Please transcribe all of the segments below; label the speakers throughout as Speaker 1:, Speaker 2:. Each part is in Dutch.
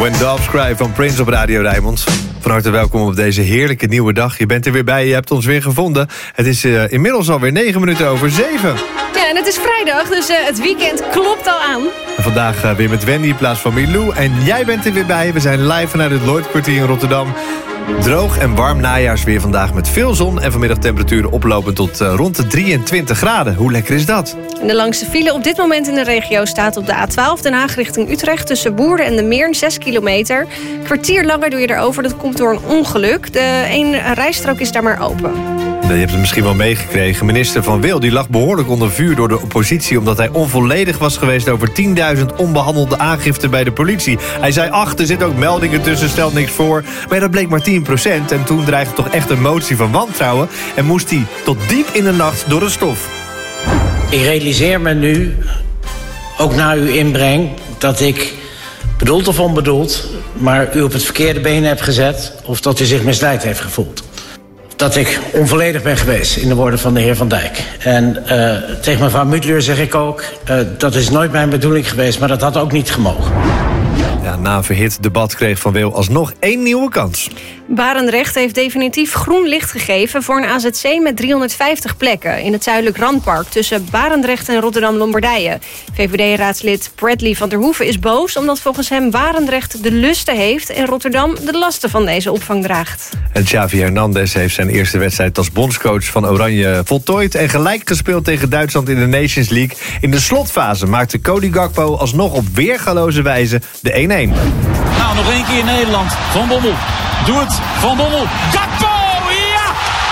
Speaker 1: When Doves Cry van Prince op Radio Rijnmond. Van harte welkom op deze heerlijke nieuwe dag. Je bent er weer bij, je hebt ons weer gevonden. Het is inmiddels alweer 9 minuten over 7.
Speaker 2: Ja, en het is vrijdag, dus het weekend klopt al aan.
Speaker 1: En vandaag weer met Wendy in plaats van Milou. En jij bent er weer bij. We zijn live vanuit het Lloydkwartier in Rotterdam. Droog en warm najaarsweer vandaag met veel zon... en vanmiddag temperaturen oplopen tot rond de 23 graden. Hoe lekker is dat?
Speaker 2: En de langste file op dit moment in de regio staat op de A12... Den Haag richting Utrecht tussen Woerden en de Meern, 6 kilometer. Een kwartier langer doe je erover, dat komt door een ongeluk. De één rijstrook is daar maar open.
Speaker 1: Je hebt het misschien wel meegekregen. Minister Van Wil die lag behoorlijk onder vuur door de oppositie... omdat hij onvolledig was geweest over 10.000 onbehandelde aangiften bij de politie. Hij zei, er zitten ook meldingen tussen, stelt niks voor. Maar dat bleek maar 10%. En toen dreigde toch echt een motie van wantrouwen... en moest hij tot diep in de nacht door het stof.
Speaker 3: Ik realiseer me nu, ook na uw inbreng... dat ik, bedoeld of onbedoeld... maar u op het verkeerde been heb gezet... of dat u zich misleid heeft gevoeld. Dat ik onvolledig ben geweest, in de woorden van de heer Van Dijk. En tegen mevrouw Mutleur zeg ik ook... dat is nooit mijn bedoeling geweest, maar dat had ook niet gemogen.
Speaker 1: Ja, na een verhit debat kreeg Van Wil alsnog 1 nieuwe kans.
Speaker 2: Barendrecht heeft definitief groen licht gegeven... voor een AZC met 350 plekken in het zuidelijk Randpark... tussen Barendrecht en Rotterdam-Lombardije. VVD-raadslid Bradley van der Hoeven is boos... omdat volgens hem Barendrecht de lusten heeft... en Rotterdam de lasten van deze opvang draagt.
Speaker 1: En Xavi Hernandez heeft zijn eerste wedstrijd als bondscoach van Oranje voltooid... en gelijk gespeeld tegen Duitsland in de Nations League. In de slotfase maakte Cody Gakpo alsnog op weergaloze wijze de 1-1.
Speaker 4: Nou, nog 1 keer Nederland. Van Bommel. Doe het. Van Bommel. Gakpo! Ja!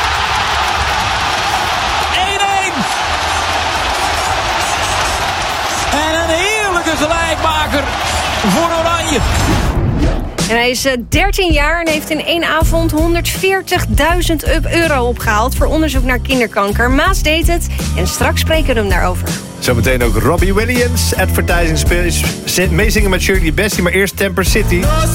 Speaker 4: 1-1. En een heerlijke gelijkmaker voor Oranje.
Speaker 2: En hij is 13 jaar en heeft in 1 avond 140.000 euro opgehaald... voor onderzoek naar kinderkanker. Maas deed het en straks spreken we hem daarover.
Speaker 1: Zometeen ook Robbie Williams, Advertising Space, meezingen met Shirley Bassey, maar eerst Temper City.